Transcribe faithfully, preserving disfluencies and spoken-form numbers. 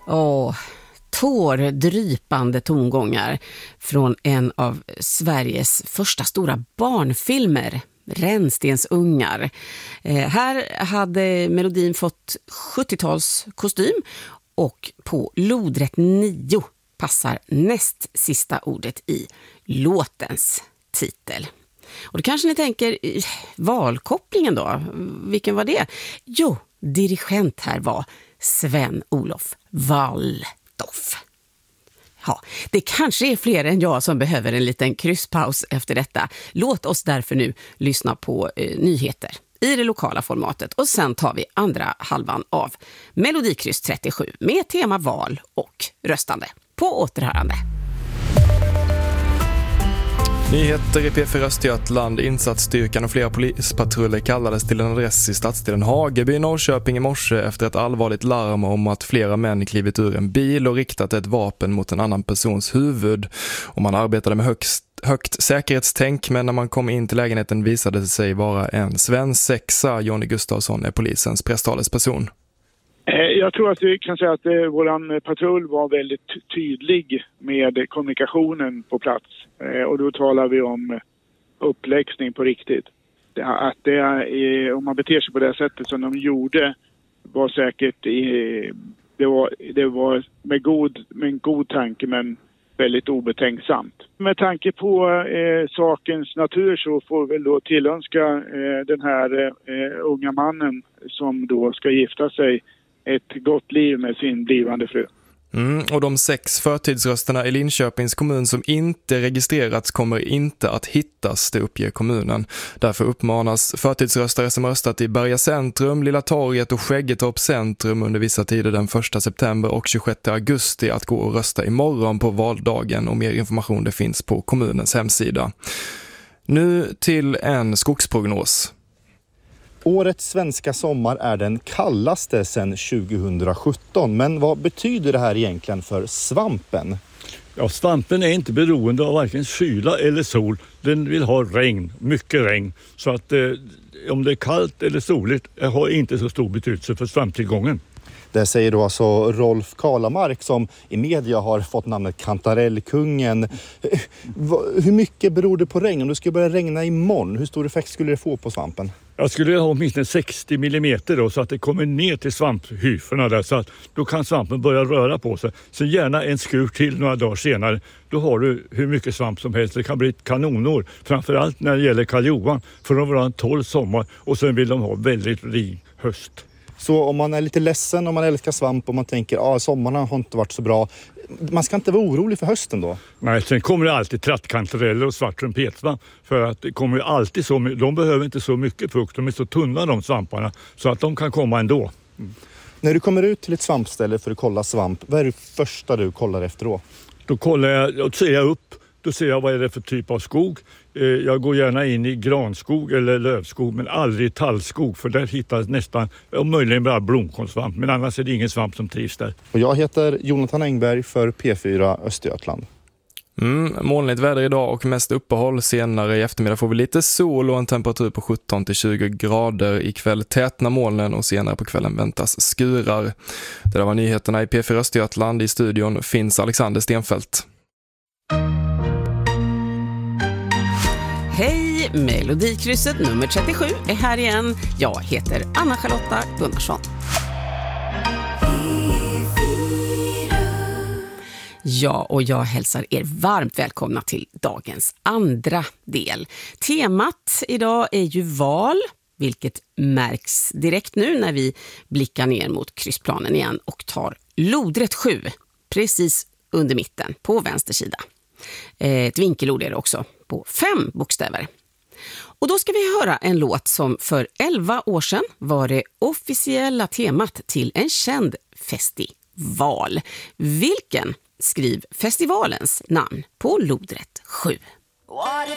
Åh, tårdrypande tongångar från en av Sveriges första stora barnfilmer, Rännstensungar. Eh, här hade melodin fått sjuttio-tals kostym och på lodrätt nio passar näst sista ordet i låtens titel. Och då kanske ni tänker, valkopplingen då, vilken var det? Jo, dirigent här var Sven-Olof Waldorf. Ja, det kanske är fler än jag som behöver en liten krysspaus efter detta. Låt oss därför nu lyssna på eh, nyheter i det lokala formatet och sen tar vi andra halvan av Melodikryss trettiosju med tema val och röstande. På återhörande. Nyheter i P fyra Östergötland. Insatsstyrkan och flera polispatruller kallades till en adress i stadsdelen Hageby i Norrköping i morse efter ett allvarligt larm om att flera män klivit ur en bil och riktat ett vapen mot en annan persons huvud. Och man arbetade med högst, högt säkerhetstänk, men när man kom in till lägenheten visade det sig vara en svensexa. Jonny Gustafsson är polisens presstalesperson. Jag tror att vi kan säga att eh, våran patrull var väldigt tydlig med kommunikationen på plats. Eh, och då talar vi om uppläxning på riktigt. Det, att det, eh, om man beter sig på det sättet som de gjorde var säkert eh, det var, det var med, god, med en god tanke men väldigt obetänksamt. Med tanke på eh, sakens natur så får vi väl då tillönska eh, den här eh, unga mannen som då ska gifta sig ett gott liv med sin blivande fru. Mm, och de sex förtidsrösterna i Linköpings kommun som inte registrerats kommer inte att hittas, det uppger kommunen. Därför uppmanas förtidsröstare som röstat i Berga centrum, Lilla torget och Skäggetorp centrum under vissa tider den första september och tjugosjätte augusti att gå och rösta imorgon på valdagen, och mer information det finns på kommunens hemsida. Nu till en skogsprognos. Årets svenska sommar är den kallaste sedan tjugohundrasjutton. Men vad betyder det här egentligen för svampen? Ja, svampen är inte beroende av varken kyla eller sol. Den vill ha regn, mycket regn. Så att eh, om det är kallt eller soligt har inte så stor betydelse för svamptillgången. Det säger då alltså Rolf Kalamark som i media har fått namnet Kantarellkungen. Hur mycket beror det på regn? Om det skulle börja regna imorgon, hur stor effekt skulle det få på svampen? Jag skulle ha åtminstone sextio millimeter då, så att det kommer ner till svamphyferna där, så att då kan svampen börja röra på sig. Så gärna en skur till några dagar senare. Då har du hur mycket svamp som helst. Det kan bli ett kanonår. Framförallt när det gäller Karl Johan. För de vill ha en tolv sommar och sen vill de ha väldigt rik höst. Så om man är lite ledsen, om man älskar svamp och man tänker att ah, sommarna har inte varit så bra. Man ska inte vara orolig för hösten då? Nej, sen kommer det alltid trattkantareller och svart trumpetsvamp. För att det kommer ju alltid så, de behöver inte så mycket frukt. De är så tunna de svamparna så att de kan komma ändå. Mm. När du kommer ut till ett svampställe för att kolla svamp, vad är det första du kollar efter då? Då kollar jag, då ser jag upp. Då ser jag vad är det för typ av skog. Jag går gärna in i granskog eller lövskog, men aldrig i tallskog, för där hittas nästan, och möjligen bara blomkonstsvamp, men annars är det ingen svamp som trivs där. Och jag heter Jonathan Engberg för P fyra Östergötland. Mm, molnigt väder idag och mest uppehåll. Senare i eftermiddag får vi lite sol och en temperatur på sjutton till tjugo grader. Ikväll tätna molnen och senare på kvällen väntas skurar. Det där var nyheterna i P fyra Östergötland. I studion finns Alexander Stenfeldt. Hej, Melodikrysset nummer trettiosju är här igen. Jag heter Anna-Charlotta Gunnarsson. Ja, och jag hälsar er varmt välkomna till dagens andra del. Temat idag är ju val, vilket märks direkt nu när vi blickar ner mot kryssplanen igen och tar lodrätt sju, precis under mitten på vänster sida. Ett vinkelord är det också på fem bokstäver. Och då ska vi höra en låt som för elva år sedan var det officiella temat till en känd festival. Vilken? Skriv festivalens namn på lodrätt sju.